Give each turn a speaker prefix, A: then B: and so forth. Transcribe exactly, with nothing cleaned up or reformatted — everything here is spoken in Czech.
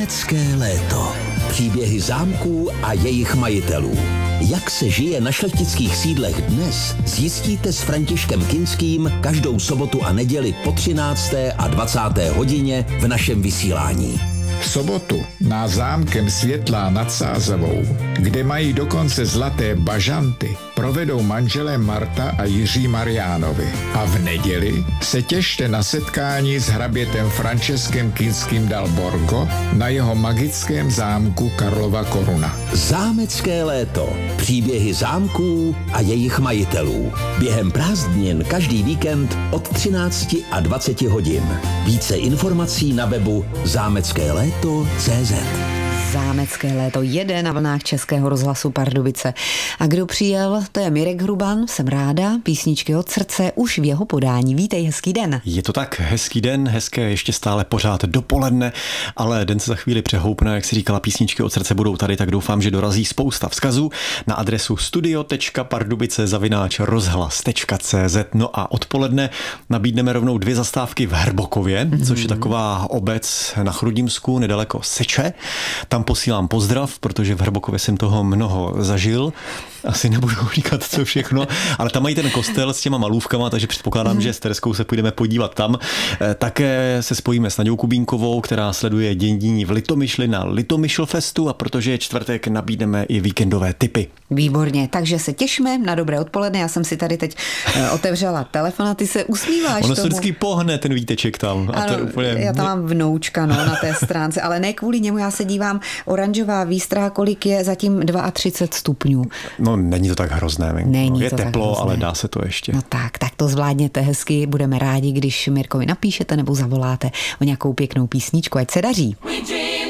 A: Zámecké léto. Příběhy zámků a jejich majitelů. Jak se žije na šlechtických sídlech dnes, zjistíte s Františkem Kinským každou sobotu a neděli po třinácté a dvacáté hodině v našem vysílání.
B: V sobotu na zámkem Světlá nad Sázavou, kde mají dokonce zlaté bažanty, provedou manželé Marta a Jiří Mariánovi. A v neděli se těšte na setkání s hrabětem Františkem Kinským dal Borgo na jeho magickém zámku Karlova Koruna.
A: Zámecké léto. Příběhy zámků a jejich majitelů. Během prázdnin každý víkend od třinácti a dvaceti hodin. Více informací na webu zámecké léto tečka cé zet.
C: Zámecké léto jede na vlnách Českého rozhlasu Pardubice. A kdo přijel, to je Mirek Hruban, jsem ráda, písničky od srdce už v jeho podání. Vítej, hezký den.
D: Je to tak, hezký den, hezké ještě stále pořád dopoledne, ale den se za chvíli přehoupne, jak si říkala, písničky od srdce budou tady, tak doufám, že dorazí spousta vzkazů na adresu studio tečka pardubice zavináč rozhlas tečka cé zet. No a odpoledne nabídneme rovnou dvě zastávky v Hrbokově, mm-hmm. což je taková obec na Chrudimsku, nedaleko Seče. Tam posílám pozdrav, protože v Hrbokově jsem toho mnoho zažil. Asi nebudu říkat, co všechno, ale tam mají ten kostel s těma malůvkama, takže předpokládám, že s Tereskou se půjdeme podívat tam. Také se spojíme s Naďou Kubínkovou, která sleduje dění v Litomyšli na Litomyšlfestu, a protože je čtvrtek, nabídneme i víkendové tipy.
C: Výborně, takže se těšíme na dobré odpoledne. Já jsem si tady teď otevřela telefon a ty se usmíváš.
D: Ono
C: tomu.
D: se vždycky pohne ten výteček tam. A
C: ano,
D: to je úplně...
C: Já tam mám vnoučka no, na té stránce, ale ne kvůli němu, já se dívám, oranžová výstraha, kolik je zatím třicet dva stupňů.
D: No, není to tak hrozné.
C: Není
D: je
C: to
D: teplo,
C: tak
D: ale dá se to ještě.
C: No tak, tak to zvládněte hezky. Budeme rádi, když Mirkovi napíšete nebo zavoláte o nějakou pěknou písničku. Ať se daří.